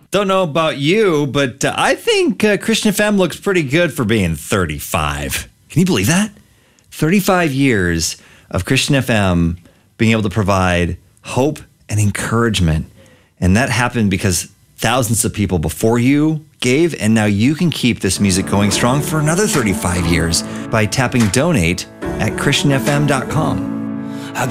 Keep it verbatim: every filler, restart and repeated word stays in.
Don't know about you, but uh, I think uh, Christian F M looks pretty good for being thirty-five. Can you believe that? thirty-five years of Christian F M being able to provide hope and encouragement. And that happened because thousands of people before you gave, and now you can keep this music going strong for another thirty-five years by tapping donate at christian f m dot com.